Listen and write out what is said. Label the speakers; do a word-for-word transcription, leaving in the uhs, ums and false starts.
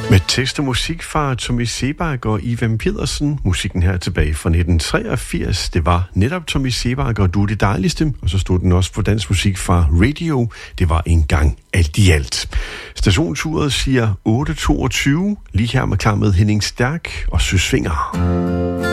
Speaker 1: Med tekst og musik fra Tommy Sebak og Ivan Pedersen. Musikken her tilbage fra nitten treogfirs. Det var netop Tommy Sebak og Du er det dejligste. Og så stod den også på dansk musik fra Radio. Det var en gang alt i alt. Stationsuret siger otte toogtyve. Lige her med klar med Henning Stærk og Søsvinger.